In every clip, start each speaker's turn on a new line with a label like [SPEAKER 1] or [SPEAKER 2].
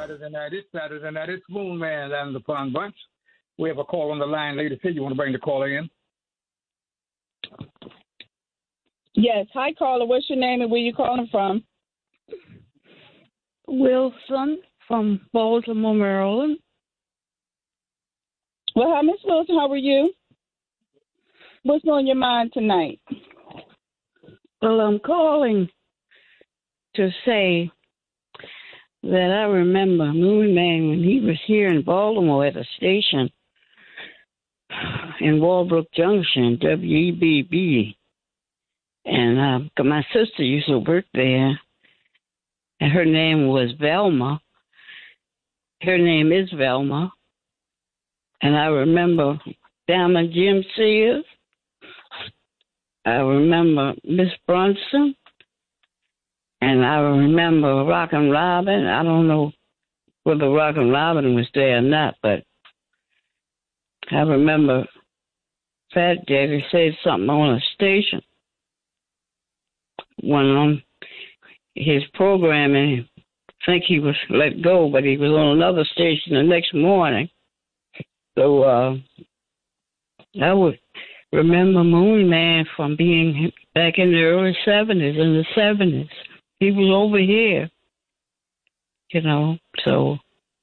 [SPEAKER 1] It's Saturday night. It's Moon Man and the Fun Bunch. We have a call on the line. Lady C, you want to bring the caller in?
[SPEAKER 2] Yes. Hi, caller. What's your name and where you calling from?
[SPEAKER 3] Wilson from Baltimore, Maryland.
[SPEAKER 2] Well, hi, Miss Wilson. How are you? What's on your mind tonight?
[SPEAKER 3] Well, I'm calling to say that I remember Moon Man when he was here in Baltimore at a station in Walbrook Junction, WEBB. And my sister used to work there, and her name was Velma. Her name is Velma. And I remember Diamond Jim Sears. I remember Miss Brunson. And I remember Rockin' Robin. I don't know whether Rockin' Robin was there or not, but I remember Fat Daddy said something on a station when on his programming. I think he was let go, but he was on another station the next morning. So I would remember Moon Man from being back in the early 70s, in the 70s. He was over here, so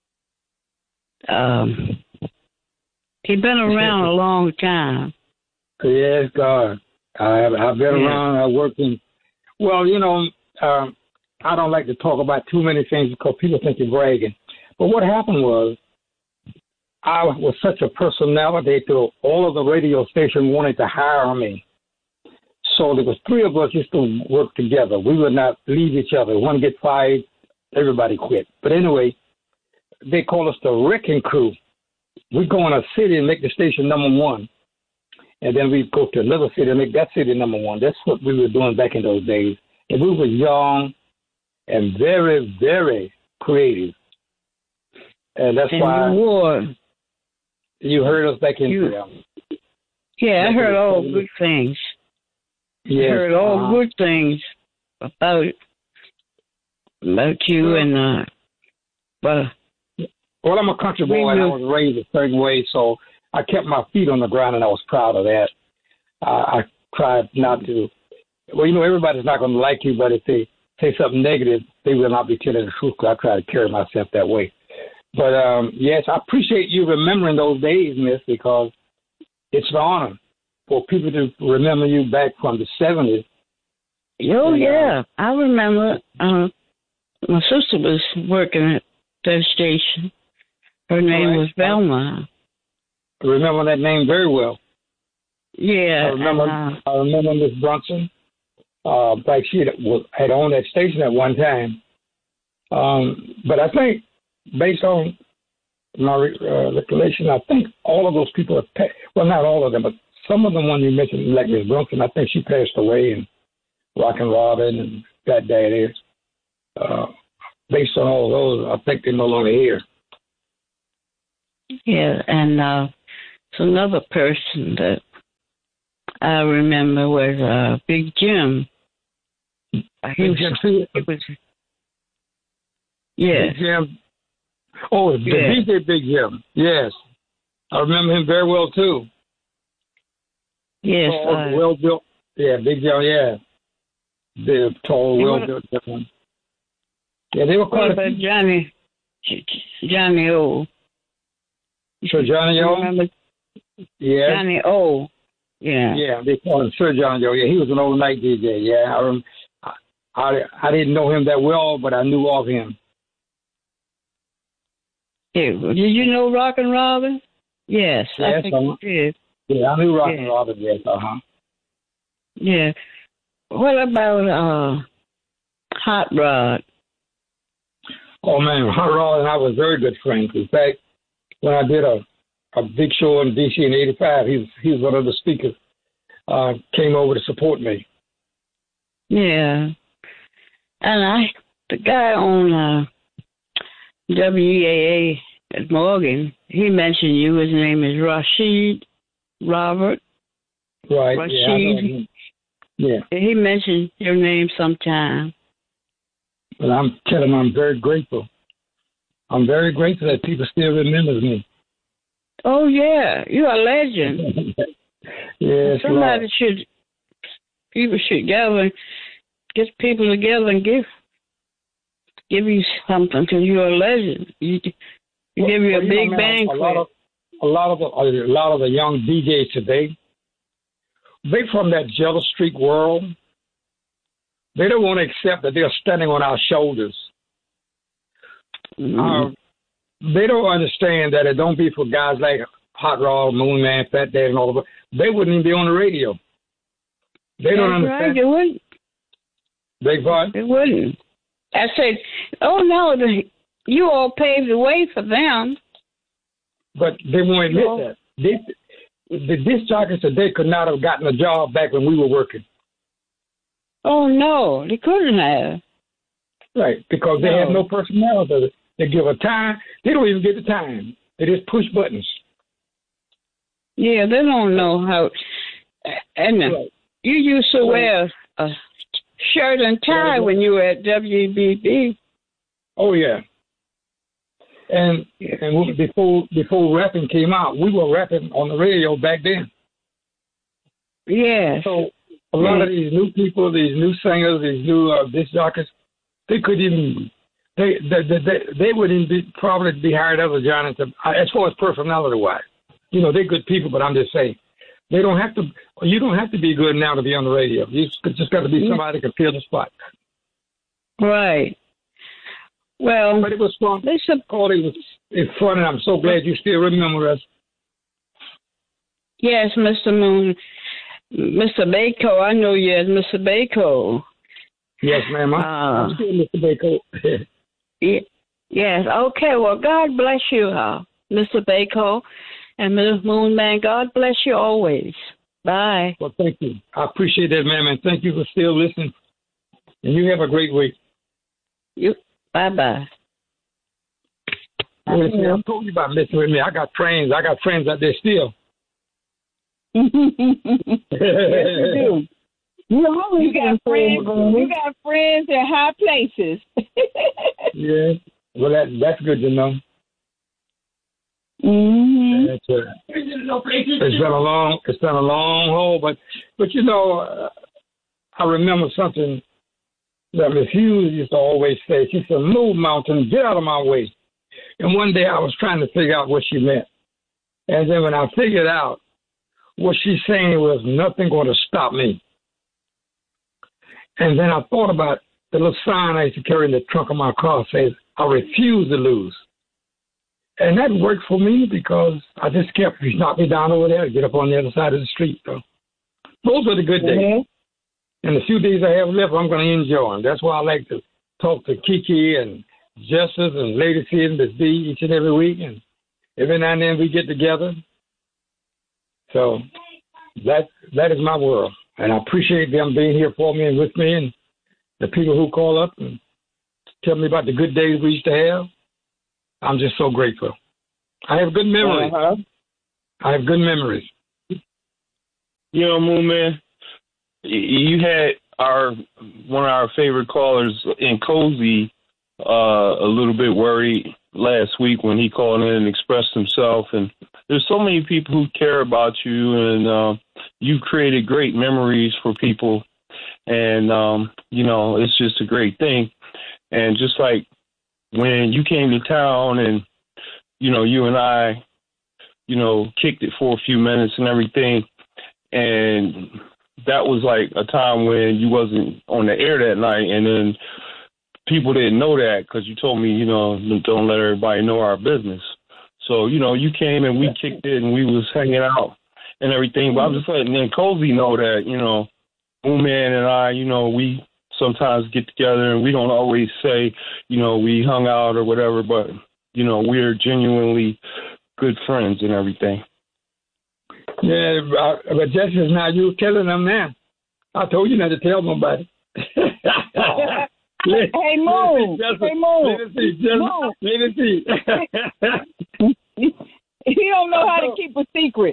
[SPEAKER 3] he's been around a long time.
[SPEAKER 1] Yes, God. I've been around. I worked in. Well, I don't like to talk about too many things because people think you're bragging. But what happened was, I was such a personality that all of the radio stations wanted to hire me. So there was three of us used to work together. We would not leave each other. One get fired, everybody quit. But anyway, they call us the Wrecking Crew. We'd go in a city and make the station number one. And then we'd go to another city and make that city number one. That's what we were doing back in those days. And we were young and very, very creative. And that's why you heard us back in there.
[SPEAKER 3] Yeah, I heard all good things.
[SPEAKER 1] Yes,
[SPEAKER 3] I heard all good things about you and but.
[SPEAKER 1] Well, I'm a country boy and I was raised a certain way, so I kept my feet on the ground and I was proud of that. I tried not to. Well, everybody's not going to like you, but if they say something negative, they will not be telling the truth. I try to carry myself that way. But yes, I appreciate you remembering those days, Miss, because it's an honor for people to remember you back from the 70s.
[SPEAKER 3] Oh, yeah. I remember my sister was working at that station. Her name was Velma.
[SPEAKER 1] I remember that name very well.
[SPEAKER 3] Yeah.
[SPEAKER 1] I remember Miss Brunson. Like she had owned that station at one time. But I think, based on my recollection, I think all of those people have well, not all of them, but some of them, when you mentioned, like Miss Brunson, I think she passed away, and Rockin' Robin and Fat Daddy. Based on all those, I think they're no longer here.
[SPEAKER 3] Yeah, and it's another person that I remember was Big Jim.
[SPEAKER 1] Big Jim.
[SPEAKER 3] Yes.
[SPEAKER 1] Big Jim. Oh, the DJ Big Jim. Yes. I remember him very well, too.
[SPEAKER 3] Yes.
[SPEAKER 1] Well built. Yeah, Big Jim, yeah. The tall, well built gentleman. Yeah, they were quite
[SPEAKER 3] about Johnny O.
[SPEAKER 1] Sir Johnny O? Yeah.
[SPEAKER 3] Johnny O. Yeah.
[SPEAKER 1] Yeah, they call him Sir Johnny O. Yeah, he was an old night DJ. Yeah, I didn't know him that well, but I knew of him.
[SPEAKER 3] Yeah. Did you know Rockin' Robin? Yes, I think you did.
[SPEAKER 1] Yeah, I knew Rockin' Robin, yes,
[SPEAKER 3] Yeah. What about Hot Rod?
[SPEAKER 1] Oh, man, Hot Rod and I was very good friends. In fact, when I did a big show in D.C. in 85, he was one of the speakers, came over to support me.
[SPEAKER 3] Yeah. And the guy on WEAA at Morgan, he mentioned you. His name is Rashid Robert.
[SPEAKER 1] Right.
[SPEAKER 3] Rashid.
[SPEAKER 1] Yeah.
[SPEAKER 3] He mentioned your name sometime.
[SPEAKER 1] But I'm telling him I'm very grateful. I'm very grateful that people still remember me.
[SPEAKER 3] Oh, yeah. You're a legend.
[SPEAKER 1] Yes,
[SPEAKER 3] People should gather, get people together and give you something because you're a legend. You give you a big banquet.
[SPEAKER 1] A lot of the young DJs today, they from that jealous streak world. They don't want to accept that they're standing on our shoulders.
[SPEAKER 3] Mm-hmm.
[SPEAKER 1] They don't understand that it don't be for guys like Hot Rod, Moon Man, Fat Dad, and all of it. They wouldn't even be on the radio. They don't understand.
[SPEAKER 3] Right, they wouldn't. They wouldn't. I said, oh, no, you all paved the way for them.
[SPEAKER 1] But they won't admit that. The disc jockeys today could not have gotten a job back when we were working.
[SPEAKER 3] Oh, no, they couldn't have.
[SPEAKER 1] Right, because they had no personality. They give a time. They don't even get the time. They just push buttons.
[SPEAKER 3] Yeah, they don't know how. And you used to wear a shirt and tie when you were at WBB.
[SPEAKER 1] Oh, yeah. And before rapping came out, we were rapping on the radio back then.
[SPEAKER 3] Yeah.
[SPEAKER 1] So a lot of these new people, these new singers, these new disc jockeys, they couldn't even. They wouldn't probably be hired as a Johnny as far as personality wise. You know, they're good people, but I'm just saying they don't have to. You don't have to be good now to be on the radio. You just got to be somebody that can fill the spot.
[SPEAKER 3] Right. Well,
[SPEAKER 1] but it was fun. It's fun, and I'm so glad you still remember us.
[SPEAKER 3] Yes, Mr. Moon, Mr. Bako. I know you as Mr. Bako.
[SPEAKER 1] Yes, ma'am. I'm still Mr. Bako.
[SPEAKER 3] Yes. Okay. Well, God bless you, Mr. Bako, and Ms. Moon Man. God bless you always. Bye.
[SPEAKER 1] Well, thank you. I appreciate that, ma'am, and thank you for still listening. And you have a great week.
[SPEAKER 3] Bye-bye.
[SPEAKER 1] I told you about listening with me. I got friends out there still.
[SPEAKER 2] Yes, you do. You got friends. You got friends in high places.
[SPEAKER 1] Yeah. Well, that's good to know.
[SPEAKER 2] Mm-hmm.
[SPEAKER 1] It's been a long haul, but you know, I remember something that Miss Hughes used to always say. She said, "Move, mountain, get out of my way." And one day I was trying to figure out what she meant, and then when I figured out what she's saying was nothing going to stop me. And then I thought about the little sign I used to carry in the trunk of my car says, "I refuse to lose." And that worked for me because I just kept, if you knock me down over there, get up on the other side of the street. So those are the good days. And the few days I have left, I'm going to enjoy them. That's why I like to talk to Kiki and Justice and Lady C and Miss B each and every week. And every now and then we get together. So that is my world. And I appreciate them being here for me and with me, and the people who call up and tell me about the good days we used to have. I'm just so grateful. I have good memories. I have good memories.
[SPEAKER 4] You know, Moon Man, you had one of our favorite callers in Cozy a little bit worried last week when he called in and expressed himself. And there's so many people who care about you, and you've created great memories for people. And, you know, it's just a great thing. And just like when you came to town and, you know, you and I, you know, kicked it for a few minutes and everything, and that was like a time when you wasn't on the air that night, and then people didn't know that because you told me, you know, don't let everybody know our business. So, you know, you came and we kicked it and we was hanging out and everything. But I'm just letting Cozy know that, you know, Moon Man and I, you know, we sometimes get together and we don't always say, you know, we hung out or whatever, but, you know, we're genuinely good friends and everything.
[SPEAKER 1] Yeah, but Justice, now you're telling them now. I told you not to tell nobody.
[SPEAKER 2] Hey, Moon. Hey, Moon.
[SPEAKER 1] Let it see.
[SPEAKER 2] He don't know how to keep a secret.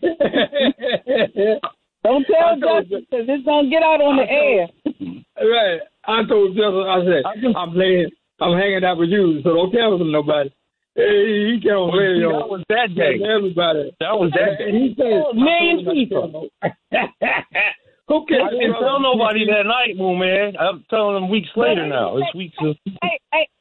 [SPEAKER 2] Don't tell Justice because it's going to get out on the air.
[SPEAKER 1] Right. I told Justice, I said, I'm hanging out with you, so don't tell them nobody. Hey, he got on radio.
[SPEAKER 4] That was that day.
[SPEAKER 1] Everybody.
[SPEAKER 4] That was that day.
[SPEAKER 1] And he said,
[SPEAKER 2] million people.
[SPEAKER 1] Who cares?
[SPEAKER 4] I didn't tell nobody that night, Moon Man. I'm telling them weeks later now. It's weeks of...
[SPEAKER 2] Hey.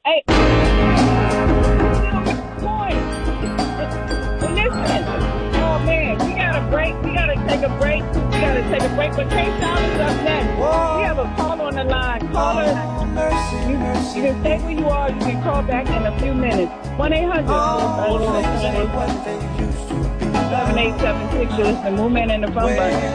[SPEAKER 2] Listen. Oh, man, we got to break. We got to take a break. But K-Town is up next. We have a call on the line. Caller, you can stay where you are. You can call back in a few minutes. 1-800-7876. You listen to Moon Man and the Phone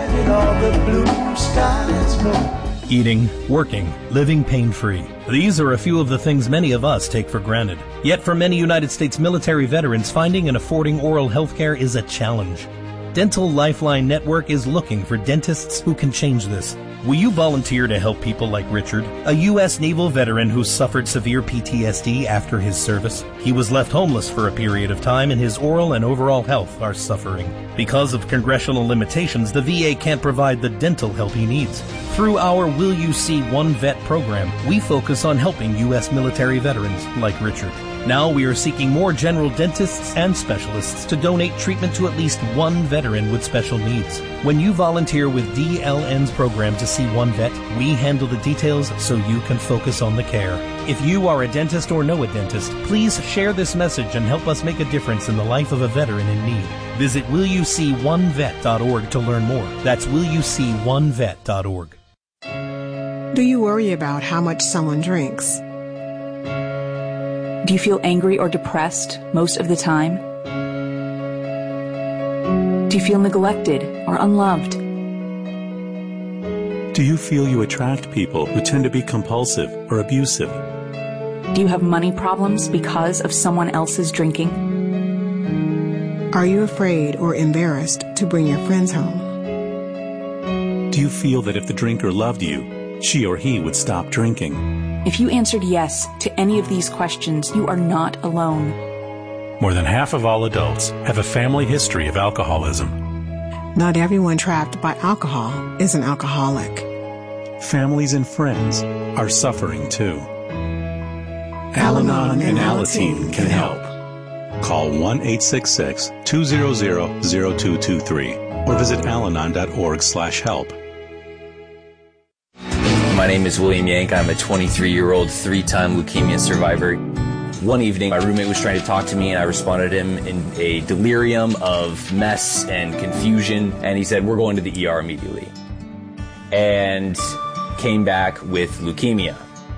[SPEAKER 2] Bus.
[SPEAKER 5] Eating, working, living pain-free. These are a few of the things many of us take for granted. Yet for many United States military veterans, finding and affording oral health care is a challenge. Dental Lifeline Network is looking for dentists who can change this. Will you volunteer to help people like Richard, a U.S. naval veteran who suffered severe PTSD after his service? He was left homeless for a period of time, and his oral and overall health are suffering. Because of congressional limitations, the VA can't provide the dental help he needs. Through our Will You See One Vet program, we focus on helping U.S. military veterans like Richard. Now we are seeking more general dentists and specialists to donate treatment to at least one veteran with special needs. When you volunteer with DLN's program to see one vet, we handle the details so you can focus on the care. If you are a dentist or know a dentist, please share this message and help us make a difference in the life of a veteran in need. Visit willyouseeonevet.org to learn more. That's willyouseeonevet.org.
[SPEAKER 6] Do you worry about how much someone drinks?
[SPEAKER 7] Do you feel angry or depressed most of the time? Do you feel neglected or unloved?
[SPEAKER 8] Do you feel you attract people who tend to be compulsive or abusive?
[SPEAKER 7] Do you have money problems because of someone else's drinking?
[SPEAKER 6] Are you afraid or embarrassed to bring your friends home?
[SPEAKER 8] Do you feel that if the drinker loved you, she or he would stop drinking?
[SPEAKER 7] If you answered yes to any of these questions, you are not alone.
[SPEAKER 8] More than half of all adults have a family history of alcoholism.
[SPEAKER 6] Not everyone trapped by alcohol is an alcoholic.
[SPEAKER 8] Families and friends are suffering too. Al-Anon and Alateen can help. Call 1-866-200-0223 or visit alanon.org/help.
[SPEAKER 9] My name is William Yank. I'm a 23-year-old, 3-time leukemia survivor. One evening, my roommate was trying to talk to me, and I responded to him in a delirium of mess and confusion, and he said, "We're going to the ER immediately," and came back with leukemia.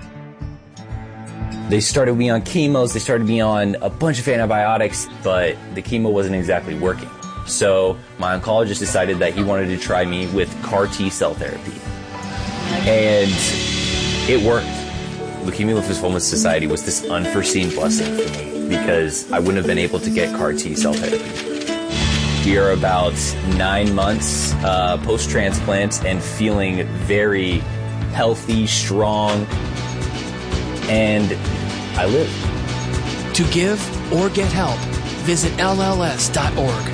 [SPEAKER 9] They started me on chemos, they started me on a bunch of antibiotics, but the chemo wasn't exactly working. So my oncologist decided that he wanted to try me with CAR T-cell therapy. And it worked. Leukemia Lymphoma Society was this unforeseen blessing for me because I wouldn't have been able to get CAR T-cell therapy. We are about 9 months post-transplant and feeling very healthy, strong, and I live.
[SPEAKER 10] To give or get help, visit LLS.org.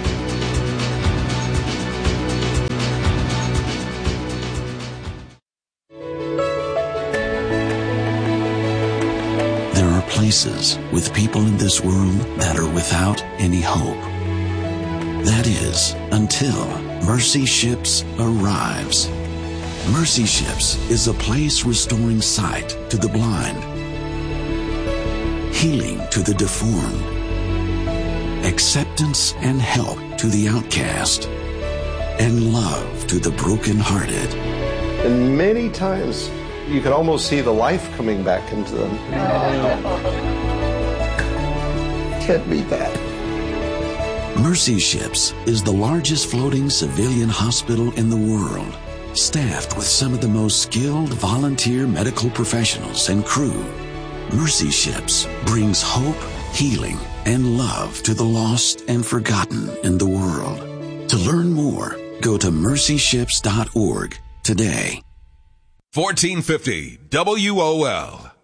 [SPEAKER 11] Places with people in this world that are without any hope. That is, until Mercy Ships arrives. Mercy Ships is a place restoring sight to the blind, healing to the deformed, acceptance and help to the outcast, and love to the brokenhearted.
[SPEAKER 12] And many times, you can almost see the life coming back into them. Can't beat that.
[SPEAKER 11] Mercy Ships is the largest floating civilian hospital in the world, staffed with some of the most skilled volunteer medical professionals and crew. Mercy Ships brings hope, healing, and love to the lost and forgotten in the world. To learn more, go to mercyships.org today.
[SPEAKER 13] 1450 WOL.